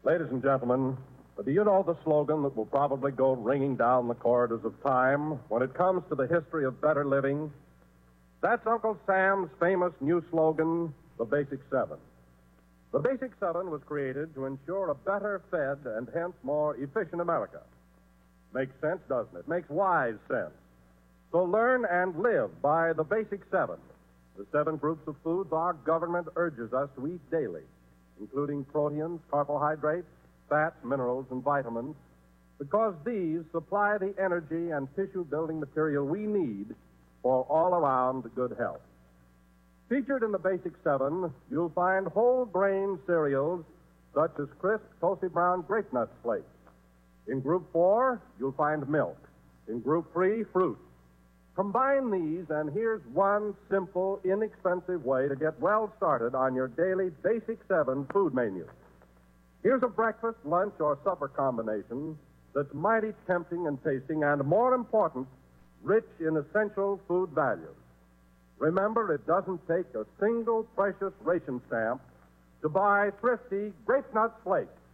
Ladies and gentlemen, do you know the slogan that will probably go ringing down the corridors of time when it comes to the history of better living? That's Uncle Sam's famous new slogan, the Basic Seven. The Basic Seven was created to ensure a better fed and hence more efficient America. Makes sense, doesn't it? Makes wise sense. So learn and live by the Basic Seven, the 7 groups of foods our government urges us to eat daily, including proteins, carbohydrates, fats, minerals, and vitamins, because these supply the energy and tissue-building material we need for all-around good health. Featured in the Basic Seven, you'll find whole-grain cereals such as crisp, toasty brown grape nut flakes. In Group 4, you'll find milk. In Group 3, fruit. Combine these, and here's one simple, inexpensive way to get well started on your daily Basic 7 food menu. Here's a breakfast, lunch, or supper combination that's mighty tempting and tasting, and more important, rich in essential food values. Remember, it doesn't take a single precious ration stamp to buy thrifty grape nut flakes.